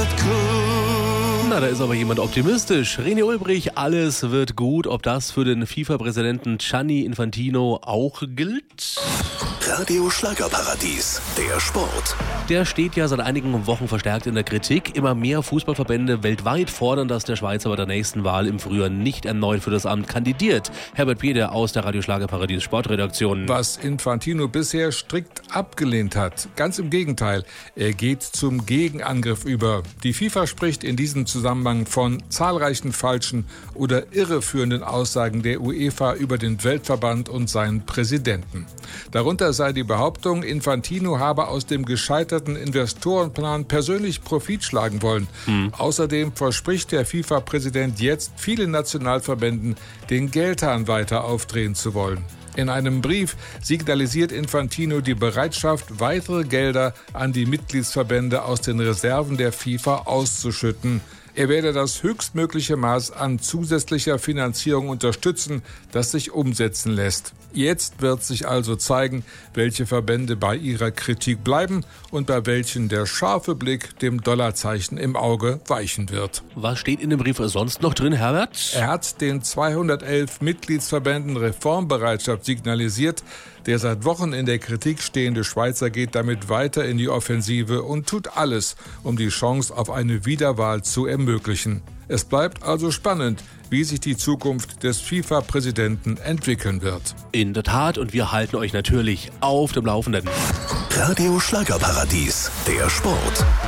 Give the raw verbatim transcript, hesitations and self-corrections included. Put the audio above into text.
wird gut. Na, da ist aber jemand optimistisch. René Ulbrich, alles wird gut. Ob das für den FIFA-Präsidenten Gianni Infantino auch gilt? Radio Schlagerparadies, der Sport. Der steht ja seit einigen Wochen verstärkt in der Kritik. Immer mehr Fußballverbände weltweit fordern, dass der Schweizer bei der nächsten Wahl im Frühjahr nicht erneut für das Amt kandidiert. Herbert Peder aus der Radio Schlagerparadies Sportredaktion. Was Infantino bisher strikt abgelehnt hat. Ganz im Gegenteil, er geht zum Gegenangriff über. Die FIFA spricht in diesem Zusammenhang von zahlreichen falschen oder irreführenden Aussagen der UEFA über den Weltverband und seinen Präsidenten. Darunter sei die Behauptung, Infantino habe aus dem gescheiterten Investorenplan persönlich Profit schlagen wollen. Hm. Außerdem verspricht der FIFA-Präsident jetzt vielen Nationalverbänden, den Geldhahn weiter aufdrehen zu wollen. In einem Brief signalisiert Infantino die Bereitschaft, weitere Gelder an die Mitgliedsverbände aus den Reserven der FIFA auszuschütten. Er werde das höchstmögliche Maß an zusätzlicher Finanzierung unterstützen, das sich umsetzen lässt. Jetzt wird sich also zeigen, welche Verbände bei ihrer Kritik bleiben und bei welchen der scharfe Blick dem Dollarzeichen im Auge weichen wird. Was steht in dem Brief sonst noch drin, Herbert? Er hat den zweihundertelf Mitgliedsverbänden Reformbereitschaft signalisiert. Der seit Wochen in der Kritik stehende Schweizer geht damit weiter in die Offensive und tut alles, um die Chance auf eine Wiederwahl zu ermöglichen. Es bleibt also spannend, wie sich die Zukunft des FIFA-Präsidenten entwickeln wird. In der Tat, und wir halten euch natürlich auf dem Laufenden. Radio Schlagerparadies, der Sport.